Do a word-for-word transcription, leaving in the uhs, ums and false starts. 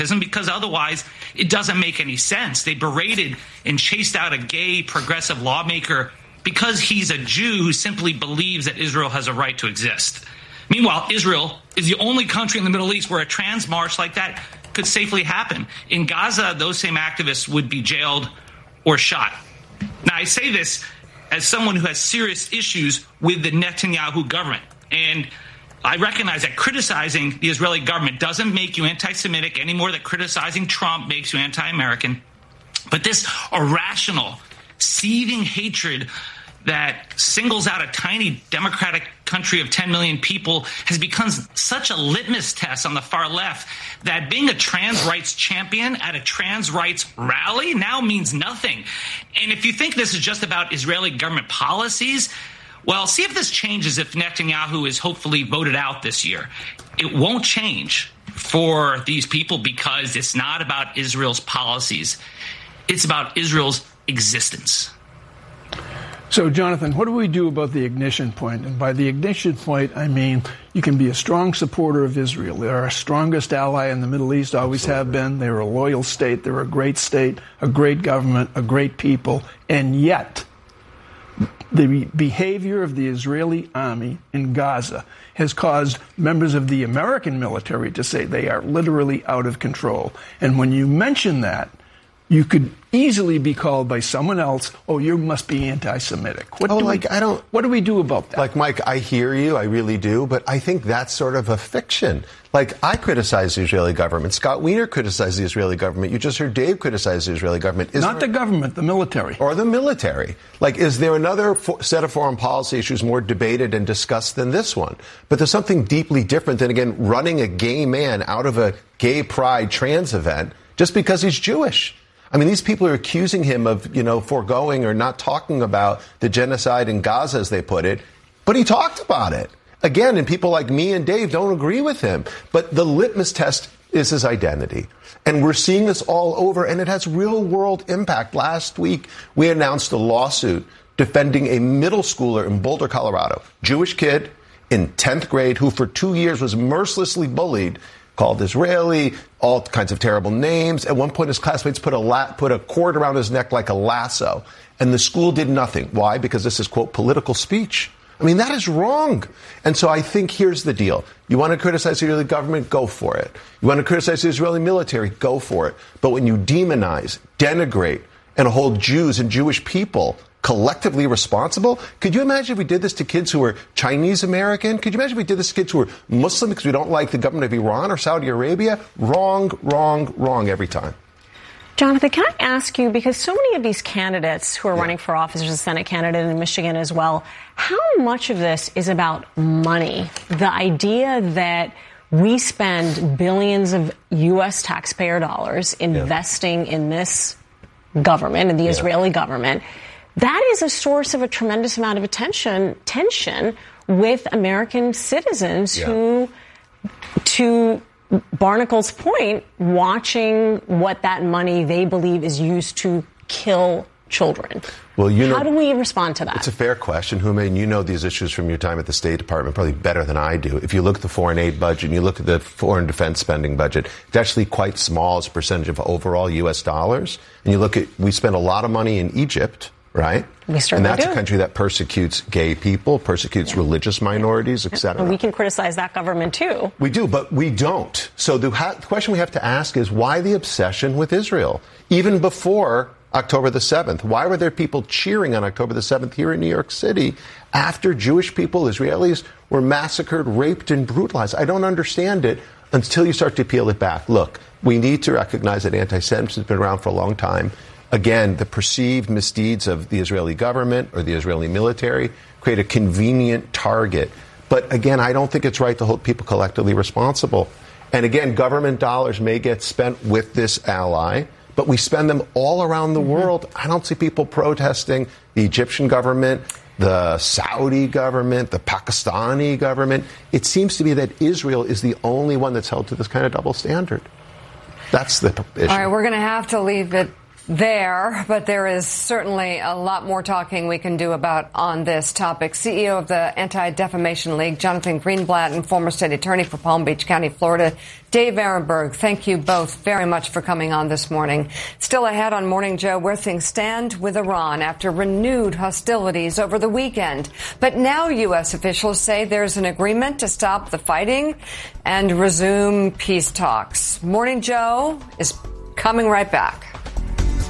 because otherwise it doesn't make any sense. They berated and chased out a gay progressive lawmaker because he's a Jew who simply believes that Israel has a right to exist. Meanwhile, Israel is the only country in the Middle East where a trans march like that could safely happen. In Gaza, those same activists would be jailed or shot. Now, I say this as someone who has serious issues with the Netanyahu government. And I recognize that criticizing the Israeli government doesn't make you anti-Semitic any more than criticizing Trump makes you anti-American. But this irrational, seething hatred that singles out a tiny democratic country of ten million people has become such a litmus test on the far left that being a trans rights champion at a trans rights rally now means nothing. And if you think this is just about Israeli government policies, well, see if this changes if Netanyahu is hopefully voted out this year. It won't change for these people because it's not about Israel's policies. It's about Israel's existence. So, Jonathan, what do we do about the ignition point? And by the ignition point, I mean you can be a strong supporter of Israel. They're our strongest ally in the Middle East, always Absolutely. have been. They're a loyal state. They're a great state, a great government, a great people. And yet, the behavior of the Israeli army in Gaza has caused members of the American military to say they are literally out of control. And when you mention that, you could easily be called by someone else, oh, you must be anti-Semitic. What oh, do like, we, I don't, what do we do about that? Like, Mike, I hear you. I really do. But I think that's sort of a fiction. Like, I criticize the Israeli government. Scott Wiener criticized the Israeli government. You just heard Dave criticize the Israeli government. Is Not there, the government, the military. Or the military. Like, is there another fo- set of foreign policy issues more debated and discussed than this one? But there's something deeply different than, again, running a gay man out of a gay pride trans event just because he's Jewish. I mean, these people are accusing him of, you know, foregoing or not talking about the genocide in Gaza, as they put it. But he talked about it. Again, and people like me and Dave don't agree with him. But the litmus test is his identity. And we're seeing this all over, and it has real-world impact. Last week, we announced a lawsuit defending a middle schooler in Boulder, Colorado, Jewish kid in tenth grade who for two years was mercilessly bullied, called Israeli, all kinds of terrible names. At one point, his classmates put a la- put a cord around his neck like a lasso, and the school did nothing. Why? Because this is, quote, political speech. I mean, that is wrong. And so I think here's the deal. You want to criticize the Israeli government? Go for it. You want to criticize the Israeli military? Go for it. But when you demonize, denigrate, and hold Jews and Jewish people collectively responsible, could you imagine if we did this to kids who were Chinese American? Could you imagine if we did this to kids who were Muslim because we don't like the government of Iran or Saudi Arabia? Wrong, wrong, wrong every time. Jonathan, can I ask you, because so many of these candidates who are yeah. running for office, there's a Senate candidate in Michigan as well, how much of this is about money? The idea that we spend billions of U S taxpayer dollars investing yeah. in this government, in the yeah. Israeli government, that is a source of a tremendous amount of attention, tension with American citizens yeah. who, to Barnacle's point, watching what that money they believe is used to kill children. Well, you know, how do we respond to that? It's a fair question, Huma, and you know these issues from your time at the State Department probably better than I do. If you look at the foreign aid budget and you look at the foreign defense spending budget, it's actually quite small as a percentage of overall U S dollars. And you look at, we spend a lot of money in Egypt, right? We certainly And that's do. a country that persecutes gay people, persecutes yeah. religious minorities, et cetera. And we can criticize that government, too. We do, but we don't. So the, ha- the question we have to ask is, why the obsession with Israel? Even before October the seventh. Why were there people cheering on October the seventh here in New York City after Jewish people, Israelis, were massacred, raped, and brutalized? I don't understand it until you start to peel it back. Look, we need to recognize that anti-Semitism has been around for a long time. Again, the perceived misdeeds of the Israeli government or the Israeli military create a convenient target. But again, I don't think it's right to hold people collectively responsible. And again, government dollars may get spent with this ally, but we spend them all around the mm-hmm. world. I don't see people protesting the Egyptian government, the Saudi government, the Pakistani government. It seems to be that Israel is the only one that's held to this kind of double standard. That's the issue. All right, we're going to have to leave it there, but there is certainly a lot more talking we can do about on this topic. C E O of the Anti-Defamation League, Jonathan Greenblatt, and former state attorney for Palm Beach County, Florida, Dave Aronberg. Thank you both very much for coming on this morning. Still ahead on Morning Joe, where things stand with Iran after renewed hostilities over the weekend. But now U S officials say there's an agreement to stop the fighting and resume peace talks. Morning Joe is coming right back.